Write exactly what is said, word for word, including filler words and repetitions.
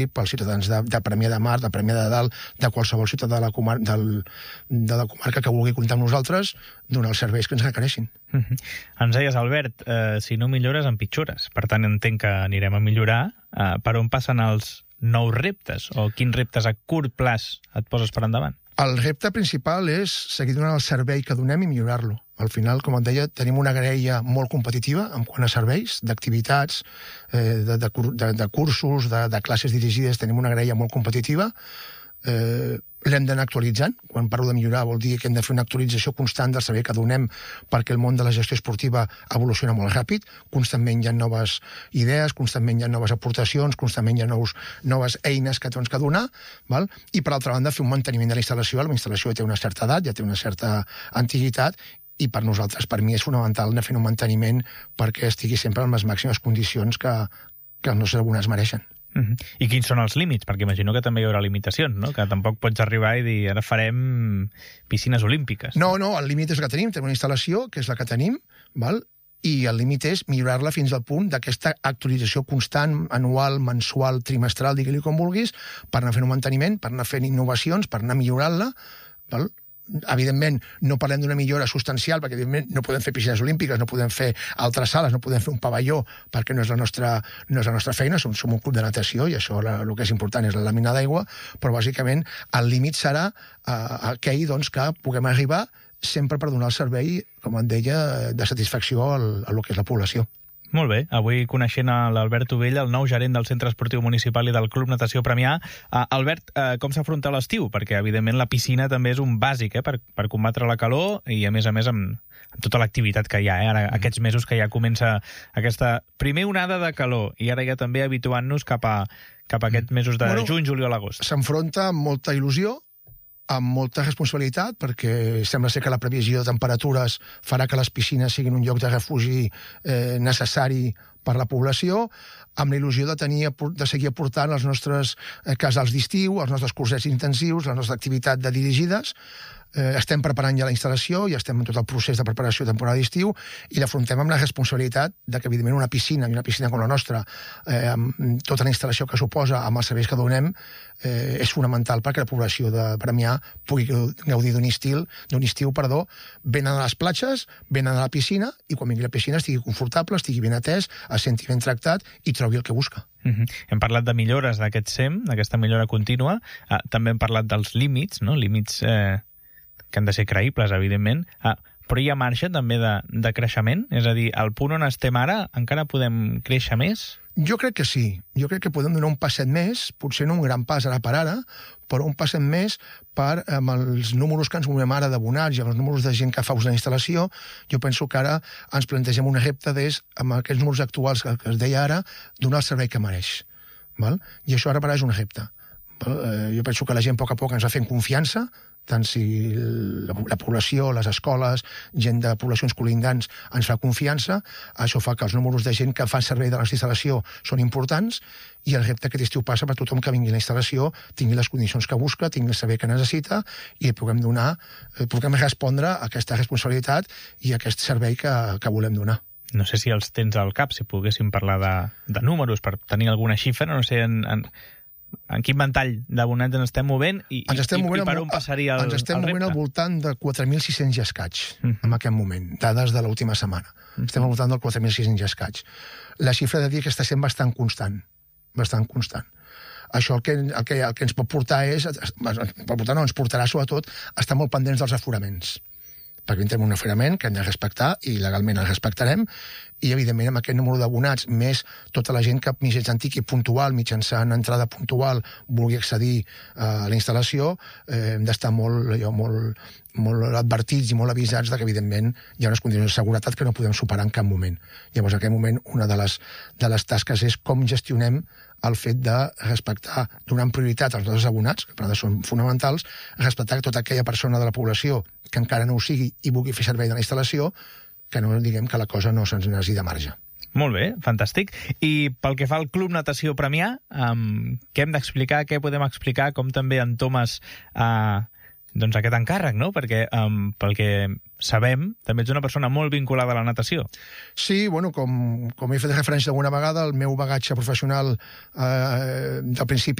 pels ciutadans de, de Premià de Mar, de Premià de Dalt, de qualsevol ciutadà de la, comar del, de la comarca que vulgui comptar amb nosaltres, donar els serveis que ens requereixin. Mm-hmm. Ens deies, Albert, eh, si no millores, empitjores. Per tant, entenc que anirem a millorar. Eh, per on passen els nous reptes? O quins reptes a curt plaç et poses per endavant? El repte principal és seguir donant el servei que donem i millorar-lo. Al final, com et deia, tenim una graella molt competitiva en quant a serveis, d'activitats, eh, de, de, de, de cursos, de, de classes dirigides, tenim una graella molt competitiva. Eh, l'hem d'anar actualitzant. Quan parlo de millorar vol dir que hem de fer una actualització constant del servei que donem, perquè el món de la gestió esportiva evoluciona molt ràpid, constantment hi ha noves idees, constantment hi ha noves aportacions, constantment hi ha nous, noves eines que tens que donar, val? I per altra banda fer un manteniment de la instal·lació. La instal·lació ja té una certa edat, ja té una certa antiguitat, i per nosaltres, per mi, és fonamental anar fent un manteniment perquè estigui sempre en les màximes condicions que, que els nostres abonats mereixen. Uh-huh. I quins són els límits? Perquè imagino que també hi haurà limitacions, no? Que tampoc pots arribar i dir, ara farem piscines olímpiques. No, no, el límit és el que tenim. Tenim una instal·lació, que és la que tenim, val? I el límit és millorar-la fins al punt d'aquesta actualització constant, anual, mensual, trimestral, digue-li com vulguis, per anar fent un manteniment, per anar fent innovacions, per anar millorant-la, val? Evidentment, no parlem d'una millora substancial, perquè evidentment no podem fer piscines olímpiques, no podem fer altres sales, no podem fer un pavelló, perquè no és la nostra, no és la nostra feina, som, som un club de natació, i això la, el que és important és la làmina d'aigua, però bàsicament el límit serà eh, aquell doncs, que puguem arribar sempre per donar el servei, com et deia, de satisfacció al, a lo que és la població. Molt bé. Avui coneixent a l'Albert Ovella, el nou gerent del Centre Esportiu Municipal i del Club Natació Premià. Uh, Albert, uh, com s'afronta l'estiu? Perquè, evidentment, la piscina també és un bàsic eh, per, per combatre la calor i, a més a més, amb, amb tota l'activitat que hi ha. Eh? Ara, aquests mesos que ja comença aquesta primer onada de calor i ara ja també habituant-nos cap a, cap a aquests mesos de bueno, juny, juliol, agost. S'enfronta amb molta il·lusió, amb molta responsabilitat, perquè sembla ser que la previsió de temperatures farà que les piscines siguin un lloc de refugi eh, necessari per la població, amb la il·lusió de, tenir, de seguir aportant els nostres eh, casals d'estiu, els nostres cursets intensius, la nostra activitat de dirigides. Eh, estem preparant ja la instal·lació, ja estem en tot el procés de preparació de temporada d'estiu i l'afrontem amb la responsabilitat de que, evidentment, una piscina, i una piscina com la nostra, eh, amb tota la instal·lació que suposa, amb els serveis que donem, eh, és fonamental perquè la població de Premià pugui gaudir d'un estiu, d'un estiu, perdó, ben a les platges, ben a la piscina, i quan vingui a la piscina estigui confortable, estigui ben atès, es senti ben tractat i trobi el que busca. Uh-huh. Hem parlat de millores d'aquest S E M, d'aquesta millora contínua. Uh, també hem parlat dels límits, no? Límits eh, que han de ser creïbles, evidentment. Uh, però hi ha marge també de, de creixement? És a dir, al punt on estem ara encara podem créixer més? Jo crec que sí. Jo crec que podem donar un passet més, potser no un gran pas ara per ara, però un passet més per, amb els números que ens movem ara d'abonats i amb els números de gent que fa ús de la instal·lació, jo penso que ara ens plantegem un repte d'és, amb aquests números actuals que, que es deia ara, donar el servei que mereix. Val? I això ara per ara és un repte. Val? Jo penso que la gent a poc a poc ens va fent confiança, tant si la, la població, les escoles, gent de poblacions colindants ens fa confiança, això fa que els números de gent que fa servei de la instal·lació són importants i el repte aquest estiu passa per tothom que vingui a la instal·lació, tingui les condicions que busca, tingui el servei que necessita i puguem donar, puguem respondre a aquesta responsabilitat i a aquest servei que, que volem donar. No sé si els tens al cap, si poguéssim parlar de, de números, per tenir alguna xifra, no sé, en... en... En quin ventall d'abonats ens estem movent i, i, i per on passaria el, ens estem el movent repte? al voltant de quatre mil sis-cents i escaig, uh-huh. en aquest moment, dades de l'última setmana. Uh-huh. Estem al voltant del quatre mil sis-cents i escaig. La xifra de dir que està sent bastant constant, bastant constant. Això el que, el que, el que ens pot portar és, pot portar no, ens portarà sobretot a estar molt pendents dels aforaments. Perquè entrem un aforament que hem de respectar i legalment el respectarem i evidentment amb aquest número d'abonats més tota la gent que mitjançant i puntual, mitjançant entrada puntual vulgui accedir a la instal·lació, eh, hem d'estar molt, allò, molt, molt advertits i molt avisats de que evidentment hi ha unes condicions de seguretat que no podem superar en cap moment. Llavors en aquest moment una de les, de les tasques és com gestionem el fet de respectar, donant prioritat als nostres abonats, que per nosaltres són fonamentals, respectar que tota aquella persona de la població que encara no ho sigui i vulgui fer servei de la instal·lació, que no diguem que la cosa no se'ns n'hagi de marge. Molt bé, fantàstic. I pel que fa al Club Natació Premià, um, què hem d'explicar, què podem explicar, com també en Thomas uh, doncs, aquest encàrrec, no? Perquè, um, pel que sabem, també ets una persona molt vinculada a la natació. Sí, bueno, com, com he fet referència alguna vegada, el meu bagatge professional eh, del principi